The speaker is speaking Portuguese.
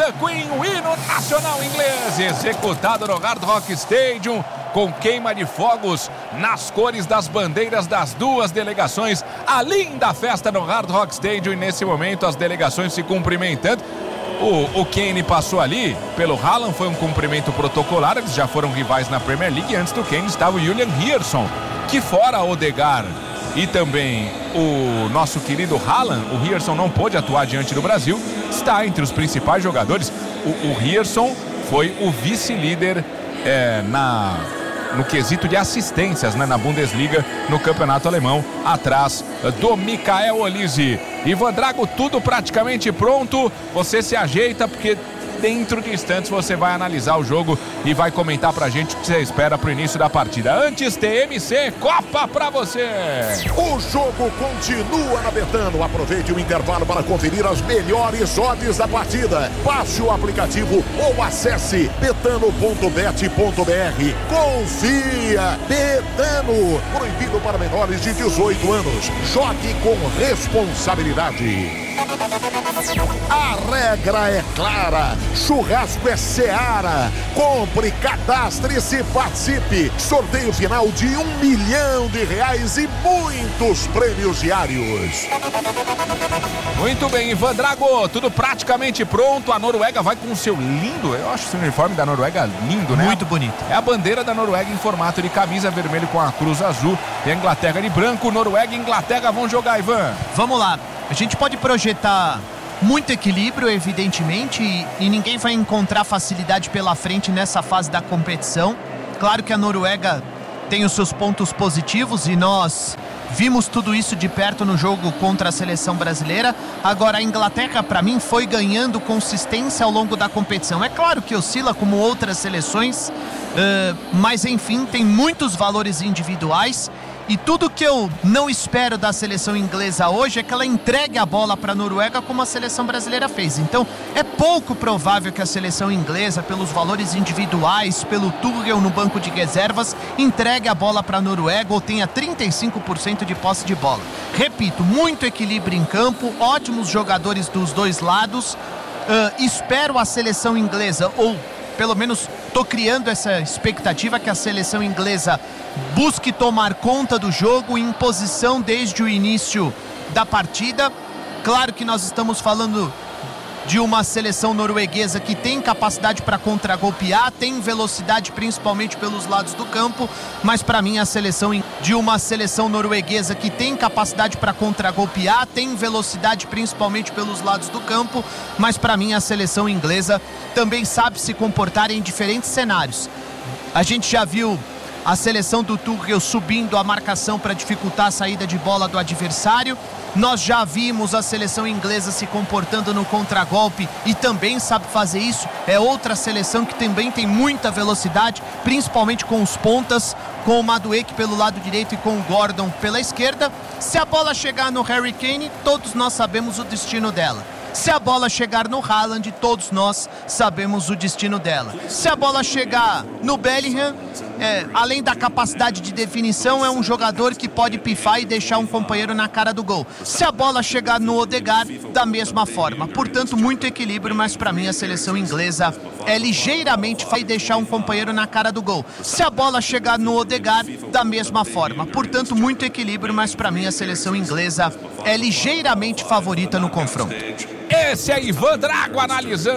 the Queen, o hino nacional inglês, executado no Hard Rock Stadium, com queima de fogos nas cores das bandeiras das duas delegações. A linda festa no Hard Rock Stadium, e nesse momento as delegações se cumprimentando. O Kane passou ali pelo Haaland, foi um cumprimento protocolar, eles já foram rivais na Premier League. Antes do Kane estava o Julian Ryerson, que fora Odegaard e também o nosso querido Haaland, o Ryerson não pôde atuar diante do Brasil, está entre os principais jogadores. O Ryerson foi o vice-líder no quesito de assistências, né, na Bundesliga, no campeonato alemão, atrás do Michael Olise. Ivan Drago, tudo praticamente pronto, você se ajeita porque dentro de instantes você vai analisar o jogo e vai comentar pra gente o que você espera pro início da partida. Antes, TMC, Copa pra você! O jogo continua na Betano. Aproveite o intervalo para conferir as melhores odds da partida. Baixe o aplicativo ou acesse betano.bet.br. Confia! Betano! Proibido para menores de 18 anos. Jogue com responsabilidade. A regra é clara. Churrasco é Seara. Compre, cadastre-se, participe. Sorteio final de R$1 milhão e muitos prêmios diários. Muito bem, Ivan Drago, tudo praticamente pronto. A Noruega vai com o seu lindo, eu acho esse uniforme da Noruega lindo, né? Muito bonito. É a bandeira da Noruega em formato de camisa vermelho com a cruz azul e a Inglaterra de branco. Noruega e Inglaterra vão jogar, Ivan. Vamos lá. A gente pode projetar muito equilíbrio, evidentemente, e ninguém vai encontrar facilidade pela frente nessa fase da competição. Claro que a Noruega tem os seus pontos positivos e nós vimos tudo isso de perto no jogo contra a seleção brasileira. Agora a Inglaterra, para mim, foi ganhando consistência ao longo da competição. É claro que oscila como outras seleções, mas enfim, tem muitos valores individuais. E tudo que eu não espero da seleção inglesa hoje é que ela entregue a bola para a Noruega como a seleção brasileira fez. Então, é pouco provável que a seleção inglesa, pelos valores individuais, pelo Tuchel no banco de reservas, entregue a bola para a Noruega ou tenha 35% de posse de bola. Repito, muito equilíbrio em campo, ótimos jogadores dos dois lados. Espero a seleção inglesa, ou pelo menos estou criando essa expectativa que a seleção inglesa busque tomar conta do jogo em posição desde o início da partida. Claro que nós estamos falando de uma seleção norueguesa que tem capacidade para contragolpear, tem velocidade principalmente pelos lados do campo, mas para mim a seleção de uma seleção norueguesa que tem capacidade para contragolpear, tem velocidade principalmente pelos lados do campo, mas para mim a seleção inglesa também sabe se comportar em diferentes cenários. A gente já viu a seleção do Tuchel subindo a marcação para dificultar a saída de bola do adversário. Nós já vimos a seleção inglesa se comportando no contragolpe e também sabe fazer isso. É outra seleção que também tem muita velocidade, principalmente com os pontas, com o Madueke pelo lado direito e com o Gordon pela esquerda. Se a bola chegar no Harry Kane, todos nós sabemos o destino dela. Se a bola chegar no Haaland, todos nós sabemos o destino dela. Se a bola chegar no Bellingham, além da capacidade de definição, é um jogador que pode pifar e deixar um companheiro na cara do gol. Se a bola chegar no Odegaard, da mesma forma. Portanto, muito equilíbrio, mas para mim a seleção inglesa é ligeiramente vai deixar um companheiro na cara do gol. Se a bola chegar no Odegaard, da mesma forma. Portanto, muito equilíbrio, mas para mim a seleção inglesa é ligeiramente favorita no confronto. Esse é Ivan Drago analisando